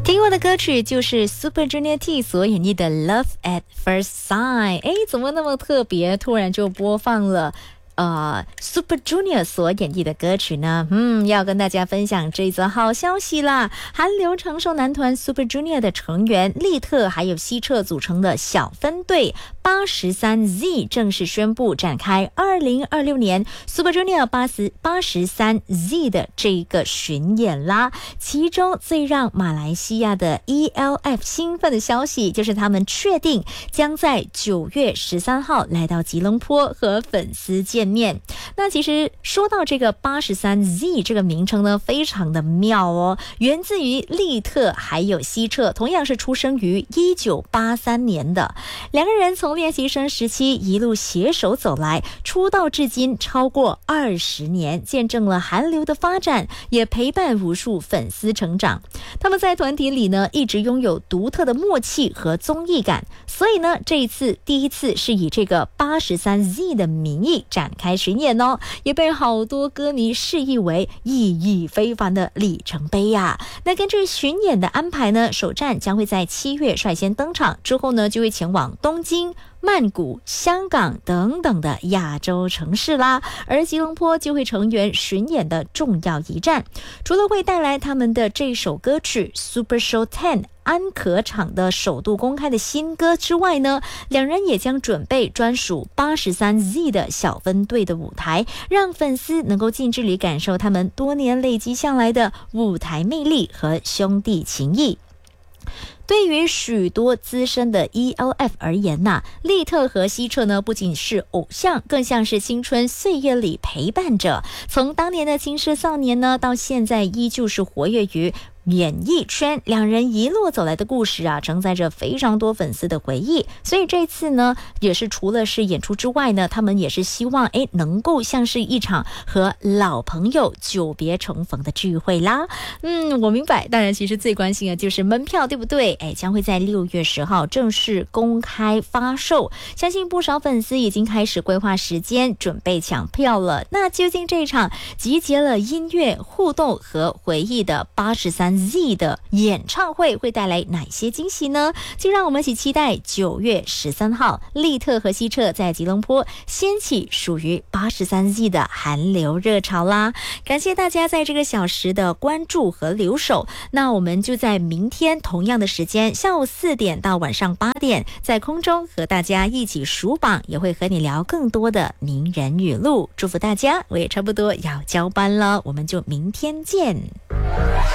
听过的歌曲就是 Super Junior T 所演绎的 Love at First Sight。 怎么那么特别，突然就播放了Super Junior 所演绎的歌曲呢？要跟大家分享这一则好消息啦！韩流长寿男团 Super Junior 的成员利特还有希澈组成的小分队83Z 正式宣布展开2026年 Super Junior 83Z 的这个巡演啦。其中最让马来西亚的 ELF 兴奋的消息，就是他们确定将在9月13号来到吉隆坡和粉丝见面。那其实说到这个83Z 这个名称呢，非常的妙哦，源自于利特还有希澈，同样是出生于1983年的两个人，从练习生时期一路携手走来，出道至今超过20年，见证了韩流的发展，也陪伴无数粉丝成长。他们在团体里呢，一直拥有独特的默契和综艺感，所以呢，这一次第一次是以这个83Z 的名义展开巡演哦，也被好多歌迷视意为意义非凡的里程碑呀。那根据巡演的安排呢，首站将会在7月率先登场，之后呢就会前往东京、曼谷、香港等等的亚洲城市啦，而吉隆坡就会成为巡演的重要一站。除了会带来他们的这首歌曲 Super Show 10安可场的首度公开的新歌之外呢，两人也将准备专属83Z 的小分队的舞台，让粉丝能够近距离感受他们多年累积下来的舞台魅力和兄弟情谊。对于许多资深的 ELF 而言呐，利特和希澈呢，不仅是偶像，更像是青春岁月里陪伴者。从当年的青涩少年呢，到现在依旧是活跃于演艺圈，两人一路走来的故事啊，承载着非常多粉丝的回忆。所以这次呢，也是除了是演出之外呢，他们也是希望能够像是一场和老朋友久别重逢的聚会啦。我明白，当然其实最关心的就是门票，对不对？将会在6月10号正式公开发售，相信不少粉丝已经开始规划时间，准备抢票了。那究竟这场集结了音乐、互动和回忆的83Z 的演唱会会带来哪些惊喜呢？就让我们一起期待9月13号利特和希澈在吉隆坡掀起属于83Z 的韩流热潮啦。感谢大家在这个小时的关注和留守，那我们就在明天同样的时间，下午4点到晚上8点，在空中和大家一起数榜，也会和你聊更多的名人语录。祝福大家，我也差不多要交班了，我们就明天见。